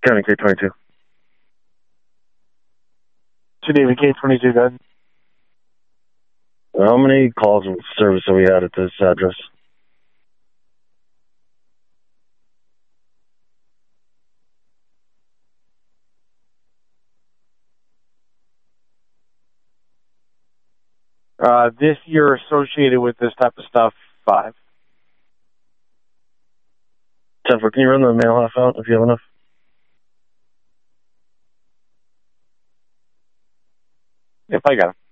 County K22. Geneva K22, go ahead. How many calls of service have we had at this address? This year associated with this type of stuff, 5. Jennifer, can you run the mail half out if you have enough? Yep, I got it.